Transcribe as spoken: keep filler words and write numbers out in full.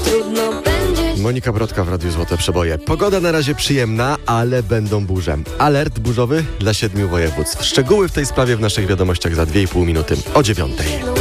trudno będzie. Monika Brodka w Radiu Złote Przeboje. Pogoda na razie przyjemna, ale będą burze. Alert burzowy dla siedmiu województw. Szczegóły w tej sprawie w naszych wiadomościach za dwie i pół minuty o dziewiątej.